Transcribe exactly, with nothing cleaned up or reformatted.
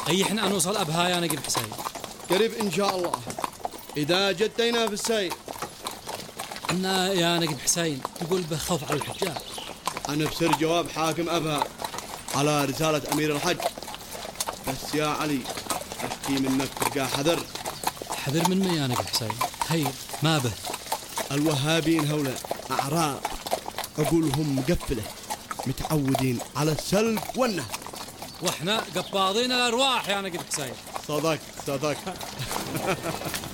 أي إحنا نوصل أبها يا نقيب حسين؟ قريب إن شاء الله إذا جدينا في السير. أنا يا نقيب حسين تقول بخوف على الحجاج. أنا بسر جواب حاكم أبها على رسالة أمير الحج، بس يا علي أحكي منك تلقى حذر. حذر من من يا نقيب حسين؟ خير ما به. الوهابين هؤلاء أعراب، أقولهم مقفلة متعودين على السلب والنهب، واحنا قباضين الأرواح يا نقيب حسين. صدقت صدقت